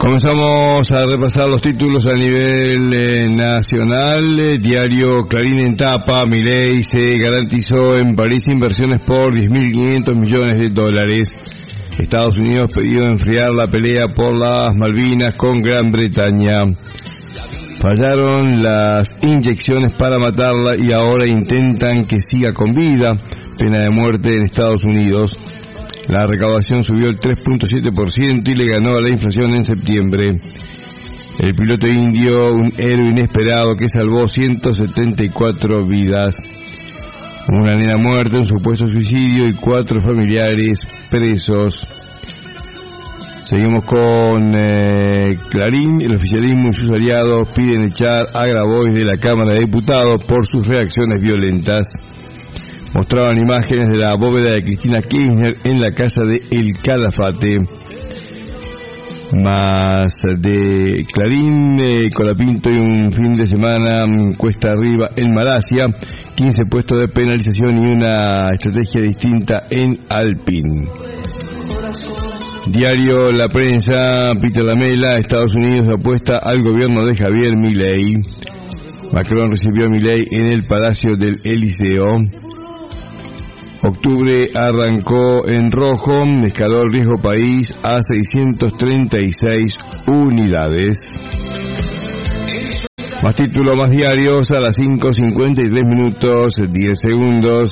Comenzamos a repasar los títulos a nivel nacional. Diario Clarín en tapa: Milei se garantizó en París inversiones por $10.500 millones. Estados Unidos pidió enfriar la pelea por las Malvinas con Gran Bretaña. Fallaron las inyecciones para matarla y ahora intentan que siga con vida. Pena de muerte en Estados Unidos. La recaudación subió el 3.7% y le ganó a la inflación en septiembre. El piloto indio, un héroe inesperado que salvó 174 vidas. Una nena muerta, un supuesto suicidio y 4 familiares presos. Seguimos con Clarín. El oficialismo y sus aliados piden echar a Grabois de la Cámara de Diputados por sus reacciones violentas. Mostraban imágenes de la bóveda de Cristina Kirchner en la casa de El Calafate. Más de Clarín, Colapinto y un fin de semana cuesta arriba en Malasia, 15 puestos de penalización y una estrategia distinta en Alpine. Diario La Prensa, Peter Lamela: Estados Unidos apuesta al gobierno de Javier Milei. Macron recibió a Milei en el Palacio del Eliseo. Octubre arrancó en rojo, escaló el riesgo país a 636 unidades. Más títulos, más diarios, a las 5:53 minutos, 10 segundos.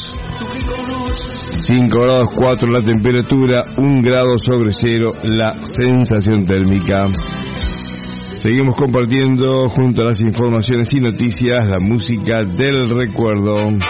5 grados 4 la temperatura, 1 grado sobre cero la sensación térmica. Seguimos compartiendo junto a las informaciones y noticias la música del recuerdo.